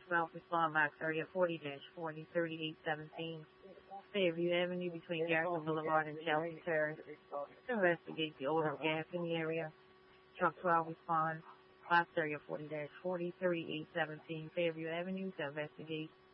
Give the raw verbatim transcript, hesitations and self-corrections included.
twelve, respond box area forty dash forty, thirty-eight seventeen, Fairview Avenue between Garrison Boulevard and Chelsea Terrace to investigate the odor of gas in the area. Truck twelve, respond box area forty dash forty, thirty-eight seventeen, Fairview Avenue to investigate